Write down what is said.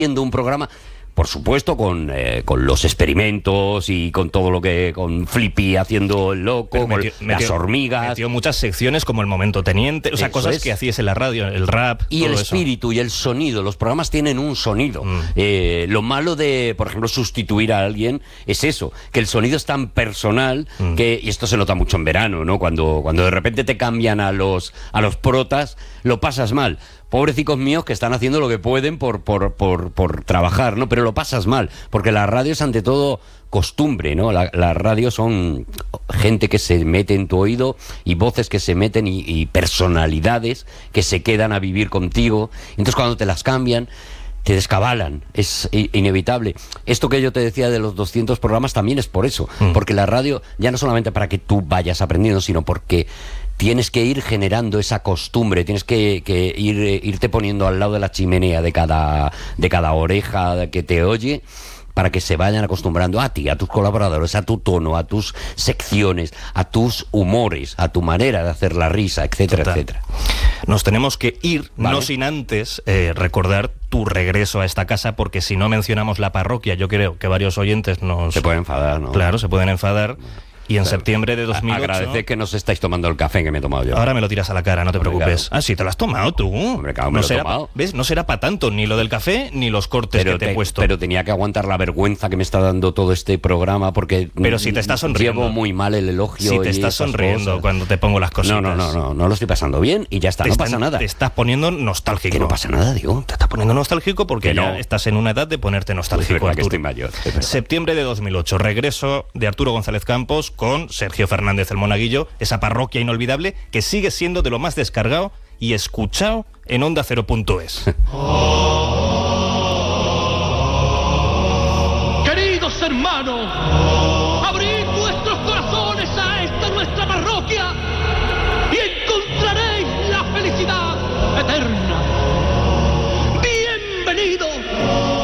haciendo un programa, por supuesto, con los experimentos y con todo lo que... Con Flippy haciendo el loco, con las hormigas... Metió muchas secciones como el Momento Teniente, o sea, cosas que hacías en la radio, el rap... Y el espíritu y el sonido, los programas tienen un sonido. Lo malo de, por ejemplo, sustituir a alguien es eso, que el sonido es tan personal que... Y esto se nota mucho en verano, ¿no? Cuando de repente te cambian a los protas, lo pasas mal. Pobrecicos míos que están haciendo lo que pueden por trabajar, ¿no? Pero lo pasas mal, porque la radio es ante todo costumbre, ¿no? La radio son gente que se mete en tu oído y voces que se meten y personalidades que se quedan a vivir contigo. Entonces cuando te las cambian, te descabalan, es inevitable. Esto que yo te decía de los 200 programas también es por eso, porque la radio ya no solamente para que tú vayas aprendiendo, sino porque tienes que ir generando esa costumbre, tienes que irte poniendo al lado de la chimenea de cada oreja que te oye, para que se vayan acostumbrando a ti, a tus colaboradores, a tu tono, a tus secciones, a tus humores, a tu manera de hacer la risa, etcétera, etcétera. Nos tenemos que ir, ¿vale? No sin antes recordar tu regreso a esta casa, porque si no mencionamos la parroquia, yo creo que varios oyentes se pueden enfadar, ¿no? Claro, se pueden enfadar. Y en septiembre de 2008... Agradece que nos estáis tomando el café que me he tomado yo. Ahora me lo tiras a la cara, no te preocupes. Claro. Ah, sí, te lo has tomado tú. Hombre, claro, me lo he tomado. ¿Ves? No será para tanto, ni lo del café, ni los cortes que te he puesto. Pero tenía que aguantar la vergüenza que me está dando todo este programa, porque... Pero si te estás sonriendo. Llevo muy mal el elogio. Si te estás sonriendo cuando te pongo las cositas. No lo estoy pasando bien y ya está, no pasa nada. Te estás poniendo nostálgico. Que no pasa nada, digo. Te estás poniendo nostálgico porque ya estás en una edad de ponerte nostálgico. Es verdad que estoy mayor. Septiembre de 2008, regreso de Arturo González Campos con Sergio Fernández el Monaguillo, esa parroquia inolvidable que sigue siendo de lo más descargado y escuchado en OndaCero.es. Queridos hermanos, abrid vuestros corazones a esta nuestra parroquia y encontraréis la felicidad eterna.